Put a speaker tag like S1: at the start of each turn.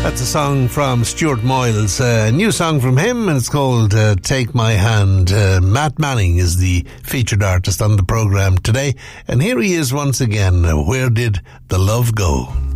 S1: That's a song from Stuart Moyles, a new song from him, and it's called Take My Hand. Matt Manning is the featured artist on the programme today, and here he is once again. Where did the love go?